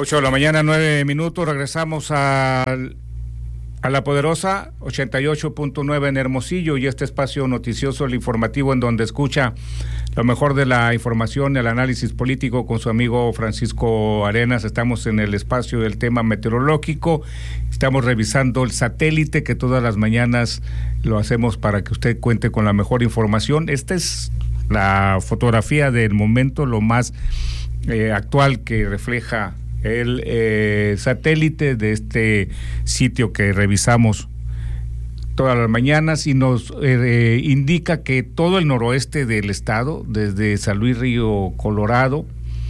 8 de la mañana, 9 minutos. Regresamos a La Poderosa, 88.9 en Hermosillo, y este espacio noticioso, el informativo, en donde escucha lo mejor de la información y el análisis político con su amigo Francisco Arenas. Estamos en el espacio del tema meteorológico. Estamos revisando el satélite, que todas las mañanas lo hacemos para que usted cuente con la mejor información. Esta es la fotografía del momento, lo más actual que refleja el satélite de este sitio que revisamos todas las mañanas, y nos indica que todo el noroeste del estado, desde San Luis Río Colorado,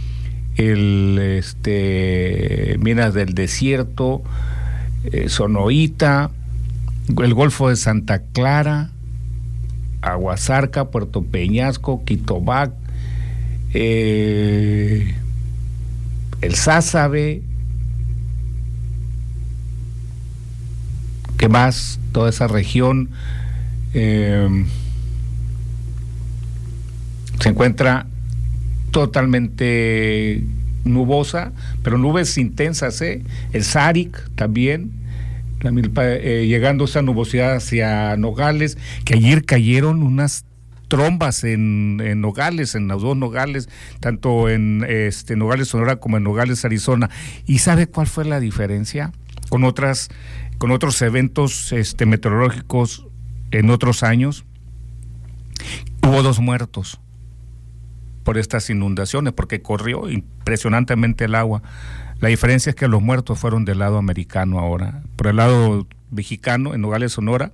Minas del Desierto, Sonoita, el Golfo de Santa Clara, Aguasarca, Puerto Peñasco, Quitobac, el Sázabe, ¿qué más? Toda esa región se encuentra totalmente nubosa, pero nubes intensas, el Sáric también, llegando esa nubosidad hacia Nogales, que ayer cayeron unas trombas en Nogales, en los dos Nogales, tanto en Nogales, Sonora, como en Nogales, Arizona. ¿Y sabe cuál fue la diferencia con otros eventos meteorológicos en otros años? Hubo 2 muertos por estas inundaciones, porque corrió impresionantemente el agua. La diferencia es que los muertos fueron del lado americano ahora. Por el lado mexicano, en Nogales, Sonora,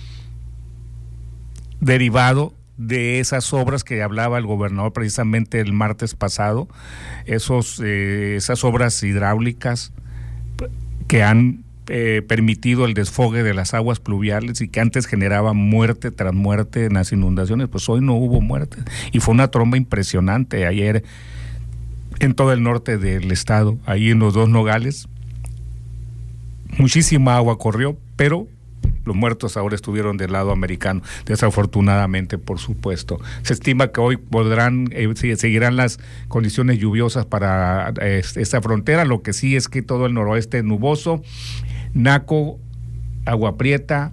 derivado de esas obras que hablaba el gobernador precisamente el martes pasado, esas obras hidráulicas que han permitido el desfogue de las aguas pluviales y que antes generaban muerte tras muerte en las inundaciones, pues hoy no hubo muerte, y fue una tromba impresionante ayer en todo el norte del estado, ahí en los dos Nogales. Muchísima agua corrió, pero los muertos ahora estuvieron del lado americano, desafortunadamente, por supuesto. Se estima que hoy seguirán las condiciones lluviosas para esta frontera. Lo que sí es que todo el noroeste es nuboso. Naco, Agua Prieta,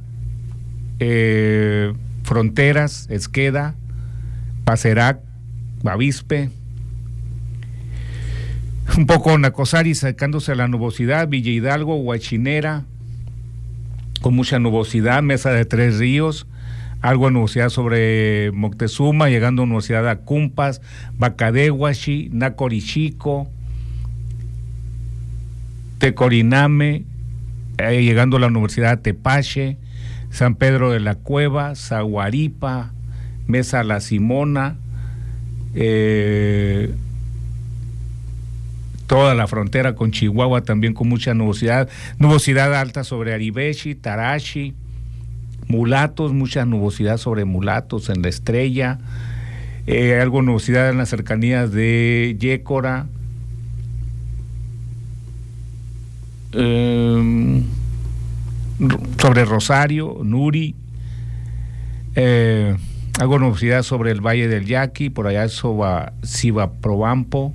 Fronteras, Esqueda, Pacerac, Bavispe, un poco Nacosari, sacándose a la nubosidad, Villa Hidalgo, Huachinera, con mucha nubosidad, Mesa de Tres Ríos, algo de nubosidad sobre Moctezuma, llegando a nubosidad a Cumpas, Bacadehuachi, Nacorichico, Tecoriname, llegando a la Universidad de Tepache, San Pedro de la Cueva, Zaguaripa, Mesa La Simona, toda la frontera con Chihuahua también con mucha nubosidad alta sobre Aribeshi, Tarashi, Mulatos, mucha nubosidad sobre Mulatos en La Estrella, algo de nubosidad en las cercanías de Yécora, sobre Rosario, Nuri, algo de nubosidad sobre el Valle del Yaqui, por allá sobre Cibaprobampo,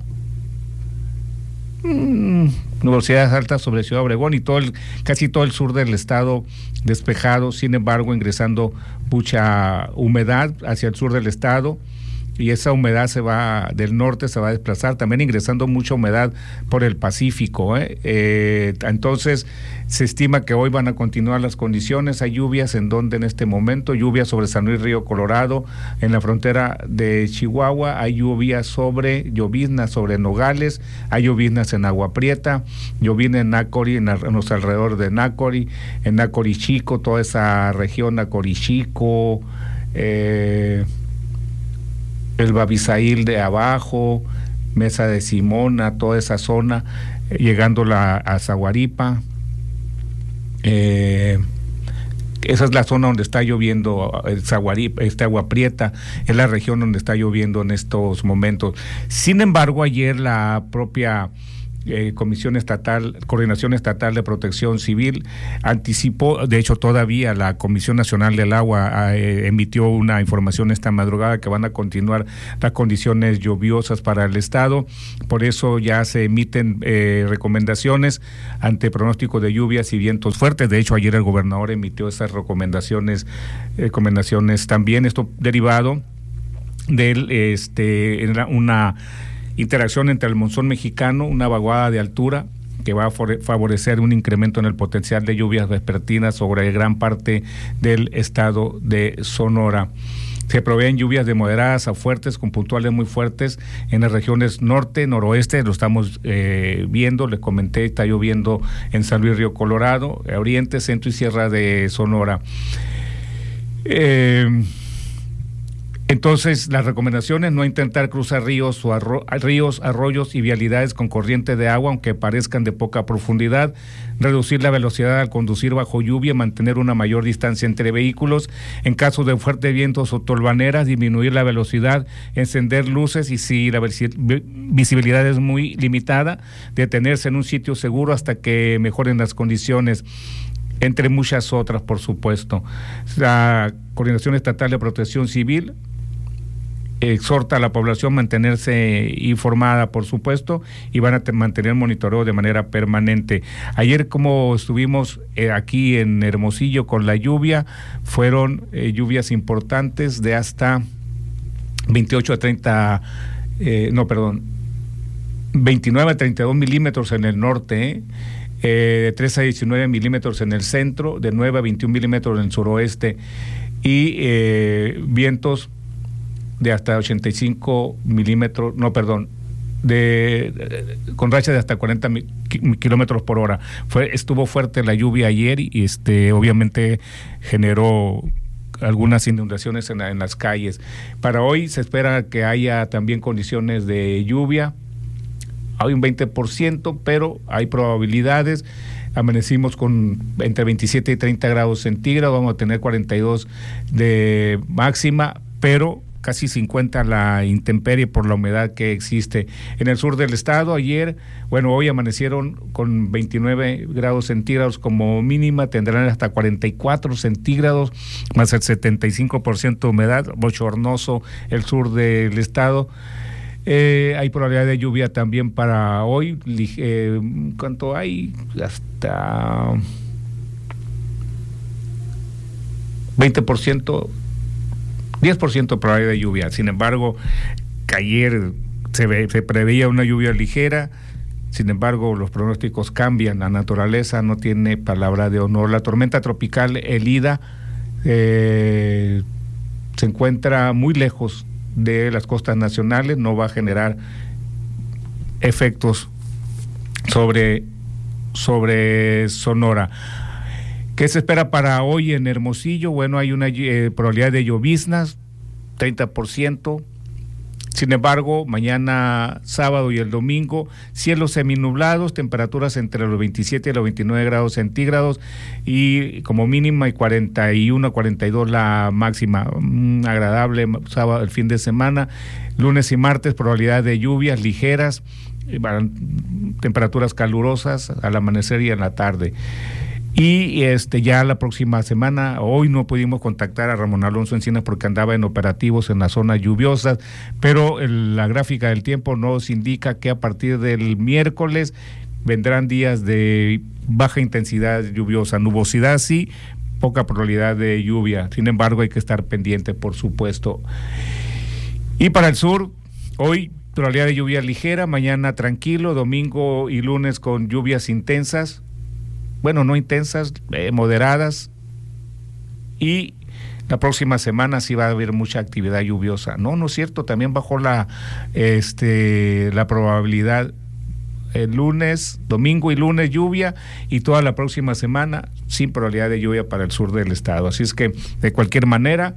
nubosidades altas sobre Ciudad Obregón, y casi todo el sur del estado despejado, sin embargo ingresando mucha humedad hacia el sur del estado, y esa humedad del norte se va a desplazar, también ingresando mucha humedad por el Pacífico, entonces se estima que hoy van a continuar las condiciones. Hay lluvias en este momento, lluvias sobre San Luis Río Colorado, en la frontera de Chihuahua, hay lloviznas sobre Nogales, hay lloviznas en Agua Prieta, llovizna en Nácori, en los alrededores de Nácori, en Nácorichico, toda esa región, Nácorichico, el Babisail de abajo, Mesa de Simona, toda esa zona, llegando a Zaguaripa. Esa es la zona donde está lloviendo, Zaguaripa, Agua Prieta, es la región donde está lloviendo en estos momentos. Sin embargo, ayer la propia Comisión Estatal, Coordinación Estatal de Protección Civil anticipó, de hecho todavía la Comisión Nacional del Agua emitió una información esta madrugada que van a continuar las condiciones lluviosas para el estado, por eso ya se emiten recomendaciones ante pronóstico de lluvias y vientos fuertes. De hecho ayer el gobernador emitió esas recomendaciones también, esto derivado de una interacción entre el monzón mexicano, una vaguada de altura que va a favorecer un incremento en el potencial de lluvias vespertinas sobre gran parte del estado de Sonora. Se proveen lluvias de moderadas a fuertes con puntuales muy fuertes en las regiones norte, noroeste, lo estamos viendo, les comenté, está lloviendo en San Luis Río Colorado, oriente, centro y sierra de Sonora. Entonces, las recomendaciones: no intentar cruzar ríos, arroyos y vialidades con corriente de agua, aunque parezcan de poca profundidad; reducir la velocidad al conducir bajo lluvia; mantener una mayor distancia entre vehículos; en caso de fuertes vientos o tolvaneras, disminuir la velocidad; encender luces y si la visibilidad es muy limitada, detenerse en un sitio seguro hasta que mejoren las condiciones, entre muchas otras, por supuesto. La Coordinación Estatal de Protección Civil exhorta a la población a mantenerse informada, por supuesto, y van a mantener monitoreo de manera permanente. Ayer, como estuvimos aquí en Hermosillo con la lluvia, fueron lluvias importantes de hasta 29 a 32 milímetros en el norte, de 3 a 19 milímetros en el centro, de 9 a 21 milímetros en el suroeste, y vientos de hasta 85 milímetros, con rachas de hasta 40 kilómetros por hora. Estuvo fuerte la lluvia ayer y obviamente generó algunas inundaciones en las calles. Para hoy se espera que haya también condiciones de lluvia. Hay un 20%, pero hay probabilidades. Amanecimos con entre 27 y 30 grados centígrados, vamos a tener 42 de máxima, pero casi 50 la intemperie por la humedad que existe. En el sur del estado hoy amanecieron con 29 grados centígrados como mínima, tendrán hasta 44 centígrados, más el 75% de humedad, bochornoso el sur del estado. Hay probabilidad de lluvia también para hoy. ¿Cuánto hay? Hasta 20%, 10% de probabilidad de lluvia. Sin embargo, ayer se preveía una lluvia ligera. Sin embargo, los pronósticos cambian. La naturaleza no tiene palabra de honor. La tormenta tropical Elida se encuentra muy lejos de las costas nacionales, no va a generar efectos sobre Sonora. ¿Qué se espera para hoy en Hermosillo? Bueno, hay una probabilidad de lloviznas, 30%. Sin embargo, mañana sábado y el domingo, cielos seminublados, temperaturas entre los 27 y los 29 grados centígrados y como mínima y 41 a 42 la máxima. Agradable sábado, el fin de semana. Lunes y martes, probabilidad de lluvias ligeras, temperaturas calurosas al amanecer y en la tarde. Y ya la próxima semana, hoy no pudimos contactar a Ramón Alonso Encinas porque andaba en operativos en las zonas lluviosas, pero la gráfica del tiempo nos indica que a partir del miércoles vendrán días de baja intensidad lluviosa, nubosidad sí, poca probabilidad de lluvia. Sin embargo, hay que estar pendiente, por supuesto. Y para el sur, hoy probabilidad de lluvia ligera, mañana tranquilo, domingo y lunes con lluvias intensas. Bueno, no intensas, moderadas, y la próxima semana sí va a haber mucha actividad lluviosa. No es cierto, también bajó la probabilidad el lunes, domingo y lunes lluvia, y toda la próxima semana sin probabilidad de lluvia para el sur del estado. Así es que, de cualquier manera,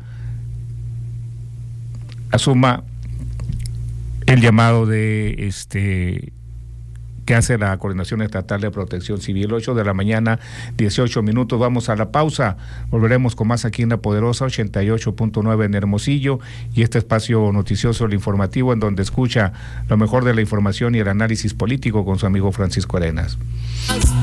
asuma el llamado de que hace la Coordinación Estatal de Protección Civil. 8 de la mañana, 18 minutos. Vamos a la pausa. Volveremos con más aquí en La Poderosa 88.9 en Hermosillo, y este espacio noticioso, el informativo, en donde escucha lo mejor de la información y el análisis político con su amigo Francisco Arenas.